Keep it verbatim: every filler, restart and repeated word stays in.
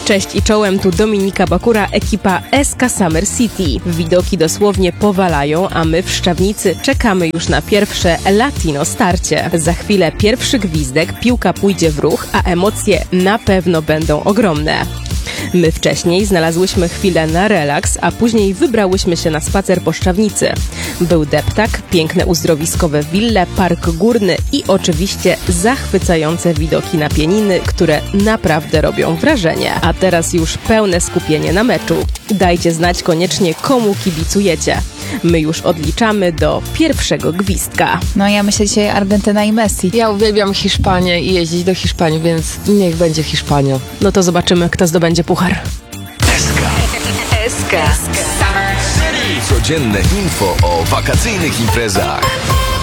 Cześć i czołem, tu Dominika Bakura, ekipa S K Summer City. Widoki dosłownie powalają, a my w Szczawnicy czekamy już na pierwsze latino starcie. Za chwilę pierwszy gwizdek, piłka pójdzie w ruch, a emocje na pewno będą ogromne. My wcześniej znalazłyśmy chwilę na relaks, a później wybrałyśmy się na spacer po Szczawnicy. Był deptak, piękne uzdrowiskowe wille, park górny i oczywiście zachwycające widoki na pieniny, które naprawdę robią wrażenie. A teraz już pełne skupienie na meczu. Dajcie znać koniecznie, komu kibicujecie. My już odliczamy do pierwszego gwizdka. No ja myślę dzisiaj Argentyna i Messi. Ja uwielbiam Hiszpanię i jeździć do Hiszpanii, więc niech będzie Hiszpania. No to zobaczymy, kto zdobędzie puchar. S K. S K. Codzienne info o wakacyjnych imprezach.